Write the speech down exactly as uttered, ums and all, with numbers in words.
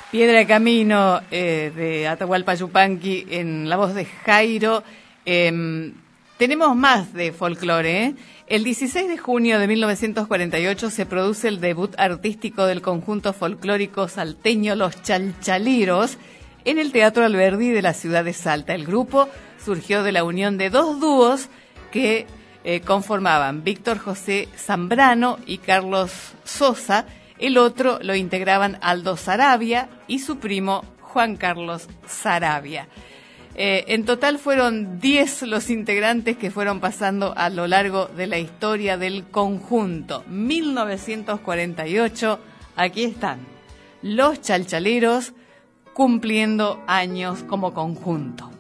Piedra de Camino eh, de Atahualpa Yupanqui en la voz de Jairo. Eh, tenemos más de folclore. ¿eh? El dieciséis de junio de mil novecientos cuarenta y ocho se produce el debut artístico del conjunto folclórico salteño Los Chalchaleros en el Teatro Alberdi de la ciudad de Salta. El grupo surgió de la unión de dos dúos que eh, conformaban Víctor José Zambrano y Carlos Sosa. El otro lo integraban Aldo Saravia y su primo Juan Carlos Saravia. Eh, en total fueron diez los integrantes que fueron pasando a lo largo de la historia del conjunto. mil novecientos cuarenta y ocho, aquí están, Los Chalchaleros cumpliendo años como conjunto.